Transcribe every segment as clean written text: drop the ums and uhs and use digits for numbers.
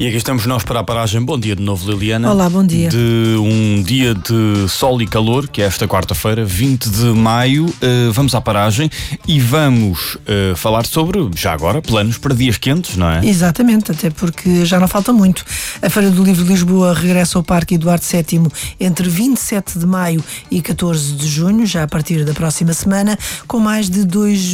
E aqui estamos nós para a paragem. Bom dia de novo, Liliana. Olá, bom dia. De um dia de sol e calor, que é esta quarta-feira, 20 de maio. Vamos à paragem e vamos falar sobre, já agora, planos para dias quentes, não é? Exatamente, até porque já não falta muito. A Feira do Livro de Lisboa regressa ao Parque Eduardo VII entre 27 de maio e 14 de junho, já a partir da próxima semana, com mais de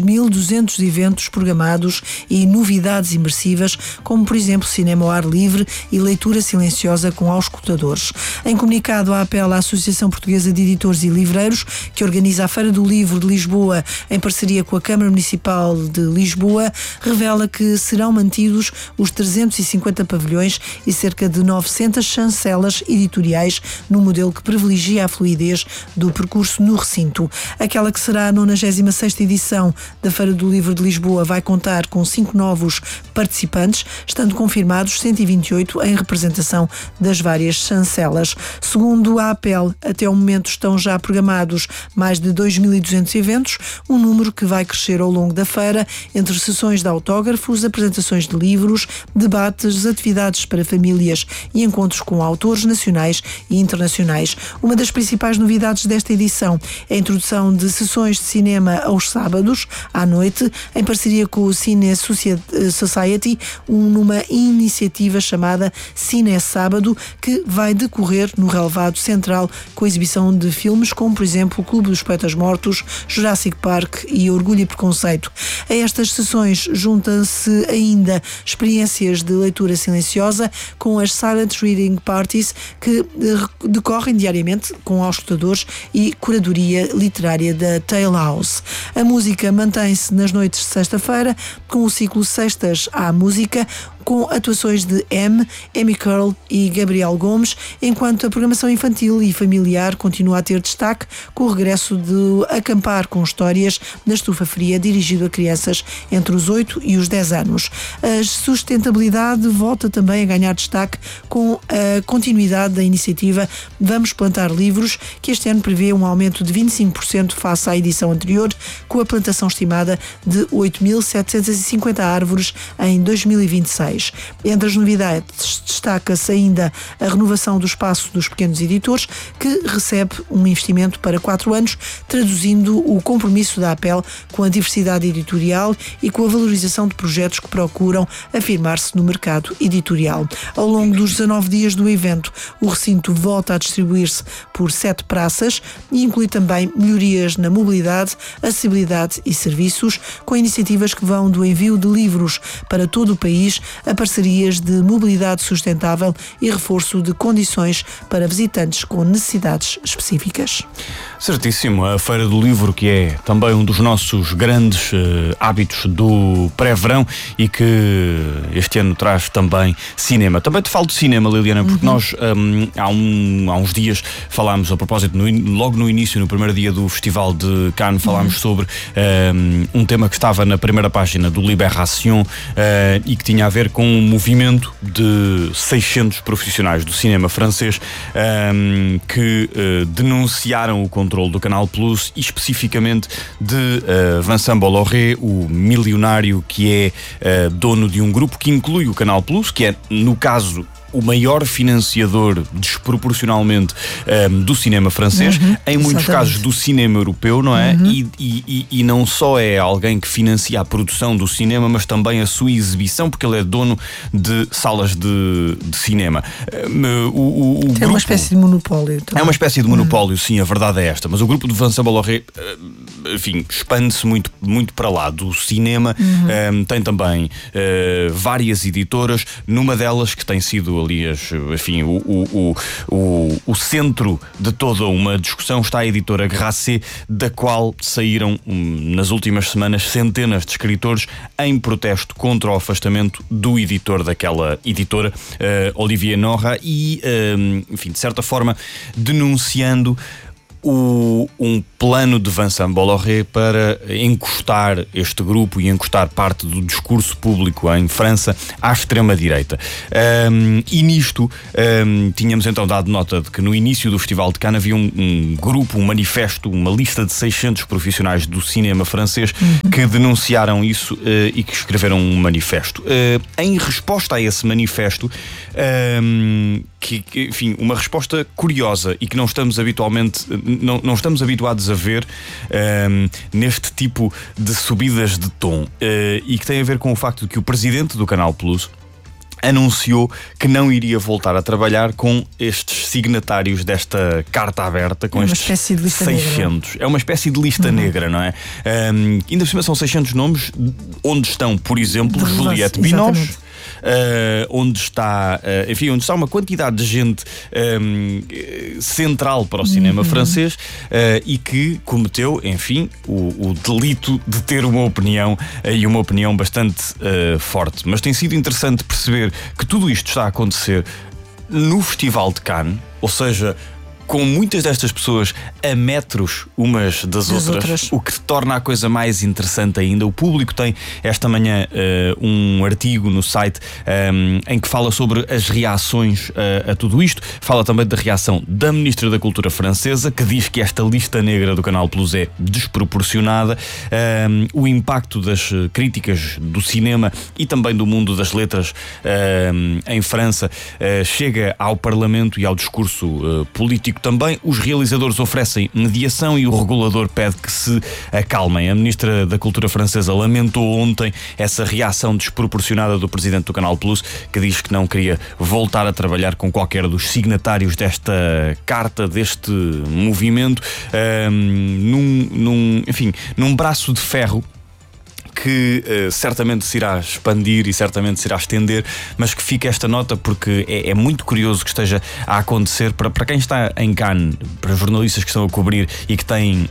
2.200 eventos programados e novidades imersivas, como, por exemplo, cinema ao ar livre e leitura silenciosa com auscultadores. Em comunicado, a apela à Associação Portuguesa de Editores e Livreiros, que organiza a Feira do Livro de Lisboa em parceria com a Câmara Municipal de Lisboa, revela que serão mantidos os 350 pavilhões e cerca de 900 chancelas editoriais no modelo que privilegia a fluidez do percurso no recinto. Aquela que será a 96ª edição da Feira do Livro de Lisboa vai contar com 5 novos participantes, estando confirmados 128 em representação das várias chancelas. Segundo a APEL, até o momento estão já programados mais de 2.200 eventos, um número que vai crescer ao longo da feira, entre sessões de autógrafos, apresentações de livros, debates, atividades para famílias e encontros com autores nacionais e internacionais. Uma das principais novidades desta edição é a introdução de sessões de cinema aos sábados, à noite, em parceria com o Cine Society, numa iniciativa chamada Cine Sábado, que vai decorrer no relevado central com a exibição de filmes como, por exemplo, o Clube dos Poetas Mortos, Jurassic Park e Orgulho e Preconceito. A estas sessões juntam-se ainda experiências de leitura silenciosa com as Silent Reading Parties, que decorrem diariamente com auscultadores e curadoria literária da Tale House. A música mantém-se nas noites de sexta-feira com o ciclo Sextas à Música, com atuações de Amy Curl e Gabriel Gomes, enquanto a programação infantil e familiar continua a ter destaque com o regresso de Acampar com Histórias na Estufa Fria, dirigido a crianças entre os 8 e os 10 anos. A sustentabilidade volta também a ganhar destaque com a continuidade da iniciativa Vamos Plantar Livros, que este ano prevê um aumento de 25% face à edição anterior, com a plantação estimada de 8.750 árvores em 2026. Entre as novidades destaca-se ainda a renovação do espaço dos pequenos editores, que recebe um investimento para 4 anos, traduzindo o compromisso da APEL com a diversidade editorial e com a valorização de projetos que procuram afirmar-se no mercado editorial. Ao longo dos 19 dias do evento, o recinto volta a distribuir-se por 7 praças e inclui também melhorias na mobilidade, acessibilidade e serviços, com iniciativas que vão do envio de livros para todo o país a parcerias de mobilidade sustentável e reforço de condições para visitantes com necessidades específicas. Certíssimo. A Feira do Livro, que é também um dos nossos grandes hábitos do pré-verão e que este ano traz também cinema. Também te falo de cinema, Liliana, porque nós há uns dias falámos, a propósito, logo no início, no primeiro dia do Festival de Cannes, falámos sobre um tema que estava na primeira página do Libération e que tinha a ver com um movimento de 600 profissionais do cinema francês que denunciaram o controle do Canal Plus e especificamente de Vincent Bolloré, o milionário que é dono de um grupo que inclui o Canal Plus, que é, no caso, o maior financiador desproporcionalmente do cinema francês, em muitos casos do cinema europeu, não é? E não só é alguém que financia a produção do cinema, mas também a sua exibição, porque ele é dono de salas de cinema. O grupo, uma espécie de monopólio também. É uma espécie de monopólio, sim, a verdade é esta. Mas o grupo de Vincent Bolloré, enfim, expande-se muito para lá do cinema. Tem também várias editoras, numa delas que tem sido, aliás, enfim, o centro de toda uma discussão está a editora Grasset, da qual saíram nas últimas semanas centenas de escritores em protesto contra o afastamento do editor daquela editora, Olivier Nora, e, enfim, de certa forma denunciando um plano de Vincent Bolloré para encostar este grupo e encostar parte do discurso público em França à extrema-direita. E nisto tínhamos então dado nota de que no início do Festival de Cannes havia um grupo, um manifesto, uma lista de 600 profissionais do cinema francês que denunciaram isso e que escreveram um manifesto. Em resposta a esse manifesto, enfim, uma resposta curiosa e que não estamos habitualmente, não estamos habituados a ver neste tipo de subidas de tom, e que tem a ver com o facto de que o presidente do Canal Plus anunciou que não iria voltar a trabalhar com estes signatários desta carta aberta, com estes 600. É uma espécie de lista negra, não é? Ainda por cima são 600 nomes, onde estão, por exemplo, Juliette Binoche, onde está, enfim, onde está uma quantidade de gente central para o cinema francês, e que cometeu, enfim, o delito de ter uma opinião, e uma opinião bastante forte. Mas tem sido interessante perceber que tudo isto está a acontecer no Festival de Cannes, ou seja, com muitas destas pessoas a metros umas das outras, o que torna a coisa mais interessante ainda. O Público tem esta manhã um artigo no site em que fala sobre as reações a tudo isto. Fala também da reação da Ministra da Cultura francesa, que diz que esta lista negra do Canal Plus é desproporcionada. O impacto das críticas do cinema e também do mundo das letras em França chega ao Parlamento e ao discurso político também. Os realizadores oferecem mediação e o regulador pede que se acalmem. A Ministra da Cultura francesa lamentou ontem essa reação desproporcionada do presidente do Canal Plus, que diz que não queria voltar a trabalhar com qualquer dos signatários desta carta, deste movimento, num braço de ferro que certamente se irá expandir e certamente se irá estender, mas que fica esta nota porque é muito curioso que esteja a acontecer para quem está em Cannes, para jornalistas que estão a cobrir e que têm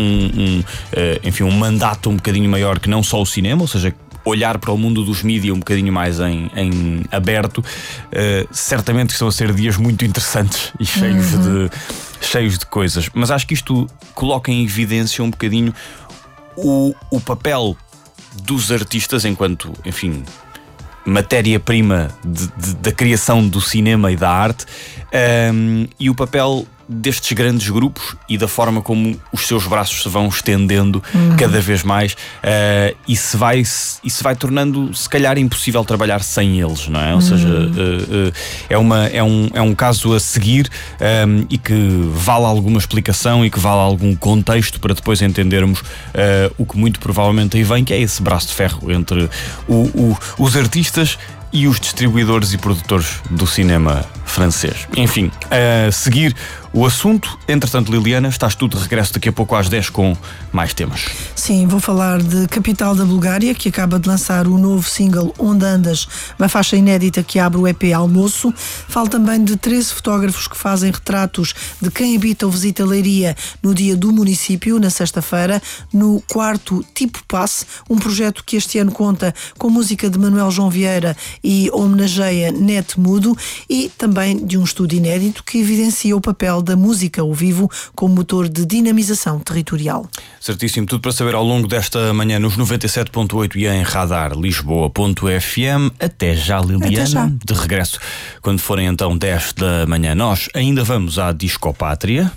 um mandato um bocadinho maior que não só o cinema, ou seja, olhar para o mundo dos mídias um bocadinho mais em aberto. Certamente estão a ser dias muito interessantes e cheios de coisas, mas acho que isto coloca em evidência um bocadinho o papel dos artistas enquanto, enfim, matéria-prima da criação do cinema e da arte, e o papel destes grandes grupos e da forma como os seus braços se vão estendendo cada vez mais, e se vai tornando se calhar impossível trabalhar sem eles, não é? Ou seja, é um caso a seguir, e que vale alguma explicação e que vale algum contexto para depois entendermos o que muito provavelmente aí vem, que é esse braço de ferro entre os artistas e os distribuidores e produtores do cinema francês. Enfim, a seguir o assunto. Entretanto, Liliana, estás tu de regresso daqui a pouco às 10 com mais temas. Sim, vou falar de Capital da Bulgária, que acaba de lançar o novo single Onde Andas, uma faixa inédita que abre o EP Almoço. Falo também de 13 fotógrafos que fazem retratos de quem habita ou visita Leiria no dia do município, na sexta-feira, no quarto Tipo Passe, um projeto que este ano conta com música de Manuel João Vieira e homenageia Neto Mudo, e também de um estudo inédito que evidencia o papel da música ao vivo como motor de dinamização territorial. Certíssimo, tudo para saber ao longo desta manhã nos 97.8 e em radarlisboa.fm. Até já, Liliana. Até já. De regresso, quando forem então 10 da manhã. Nós ainda vamos à Discopátria.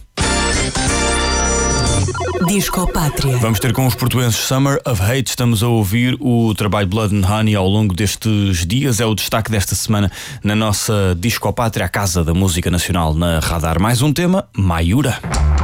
Discopátria. Vamos ter com os portuenses Summer of Hate. Estamos a ouvir o trabalho Blood and Honey ao longo destes dias. É o destaque desta semana na nossa Discopátria, a Casa da Música Nacional na Radar. Mais um tema, Mayura.